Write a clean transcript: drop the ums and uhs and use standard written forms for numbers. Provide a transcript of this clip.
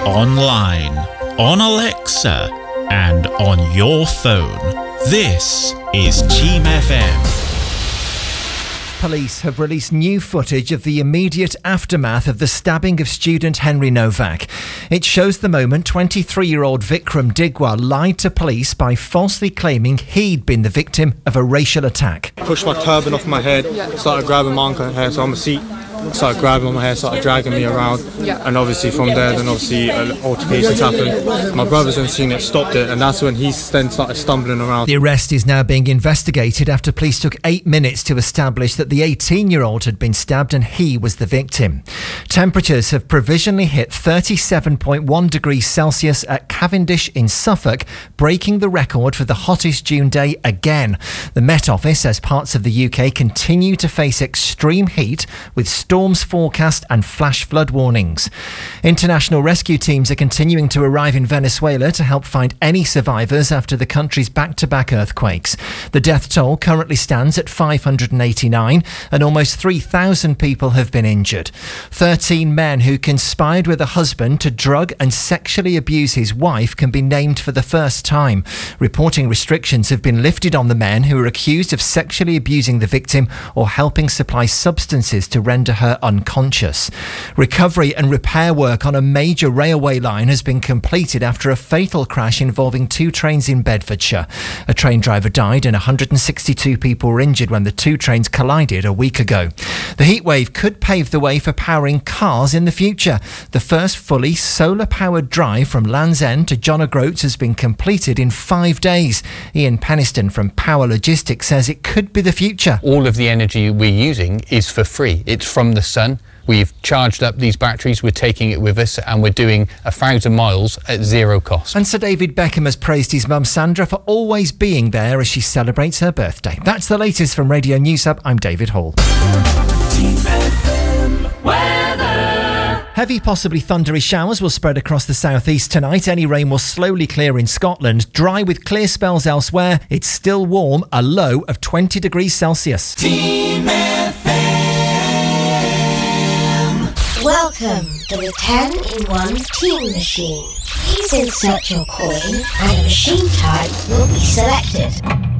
online, on Alexa, and on your phone. This is Team FM. Police have released new footage of the immediate aftermath of the stabbing of student Henry Novak. It shows the moment 23-year-old Vikram Digwa lied to police by falsely claiming he'd been the victim of a racial attack. Pushed my turban off my head, started grabbing my uncle's hair, so on the seat. Started grabbing on my hair, started dragging me around, and obviously from there, then obviously altercations happened. My brother's then seen it, stopped it, and that's when he then started stumbling around. The arrest is now being investigated after police took 8 minutes to establish that the 18-year-old had been stabbed and he was the victim. Temperatures have provisionally hit 37.1 degrees Celsius at Cavendish in Suffolk, breaking the record for the hottest June day again. The Met Office says parts of the UK continue to face extreme heat with storms forecast and flash flood warnings. International rescue teams are continuing to arrive in Venezuela to help find any survivors after the country's back-to-back earthquakes. The death toll currently stands at 589 and almost 3,000 people have been injured. 13 men who conspired with a husband to drug and sexually abuse his wife can be named for the first time. Reporting restrictions have been lifted on the men who are accused of sexually abusing the victim or helping supply substances to render her unconscious. Recovery and repair work on a major railway line has been completed after a fatal crash involving 2 trains in Bedfordshire. A train driver died and 162 people were injured when the 2 trains collided a week ago. The heatwave could pave the way for powering cars in the future. The first fully solar-powered drive from Land's End to John O'Groats has been completed in 5 days. Ian Penniston from Power Logistics says it could be the future. All of the energy we're using is for free. It's from the sun. We've charged up these batteries, we're taking it with us, and we're doing 1,000 miles at zero cost. And Sir David Beckham has praised his mum Sandra for always being there as she celebrates her birthday. That's the latest from Radio News Hub. I'm David Hall. Heavy, possibly thundery showers will spread across the southeast tonight. Any rain will slowly clear in Scotland. Dry with clear spells elsewhere. It's still warm, a low of 20 degrees Celsius. Team FM. Welcome to the 10-in-1 Team Machine. Please insert your coin and a machine type will be selected.